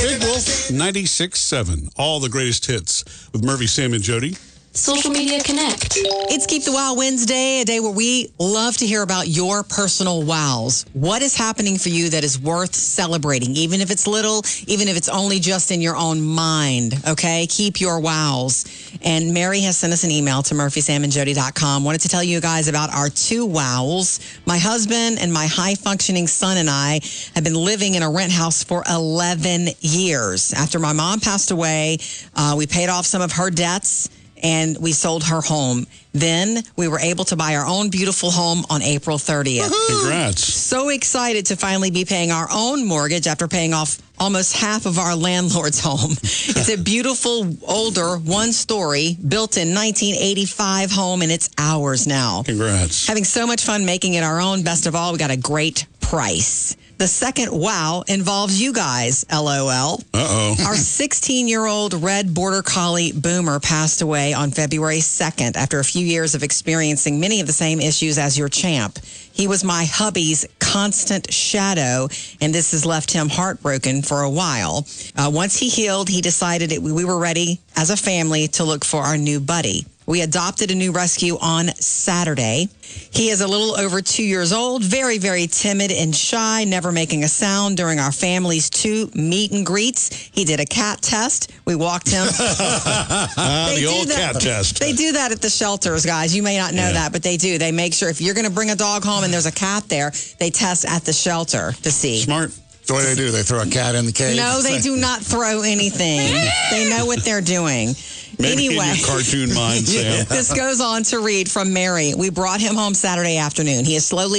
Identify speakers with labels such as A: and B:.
A: Big Wolf 96.7. All the greatest hits with Murphy, Sam, and Jody.
B: Social Media Connect.
C: It's Keep the Wow Wednesday, a day where we love to hear about your personal wows. What is happening for you that is worth celebrating, even if it's little, even if it's only just in your own mind, okay? Keep your wows. And Mary has sent us an email to murphysamandjody.com. Wanted to tell you guys about our two wows. My husband and my high-functioning son and I have been living in a rent house for 11 years. After my mom passed away, we paid off some of her debts, and we sold her home. Then we were able to buy our own beautiful home on April 30th.
A: Congrats.
C: So excited to finally be paying our own mortgage after paying off almost half of our landlord's home. It's a beautiful, older, one-story, built in 1985 home, and it's ours now.
A: Congrats.
C: Having so much fun making it our own. Best of all, we got a great price. The second wow involves you guys, LOL.
A: Uh-oh.
C: Our 16-year-old red border collie Boomer passed away on February 2nd after a few years of experiencing many of the same issues as your champ. He was my hubby's constant shadow, and this has left him heartbroken for a while. Once he healed, he decided we were ready as a family to look for our new buddy. We adopted a new rescue on Saturday. He is a little over 2 years old, very, very timid and shy, never making a sound during our family's 2 meet and greets. He did a cat test. We walked him.
A: The old cat test.
C: They do that at the shelters, guys. You may not know that, but they do. They make sure if you're going to bring a dog home and there's a cat there, they test at the shelter to see.
A: Smart.
D: That's the way they do. They throw a cat in the cage.
C: No, they do not throw anything. They know what they're doing.
A: Maybe
C: Anyway,
A: in your cartoon mind, Sam.
C: This goes on to read from Mary. We brought him home Saturday afternoon. He is slowly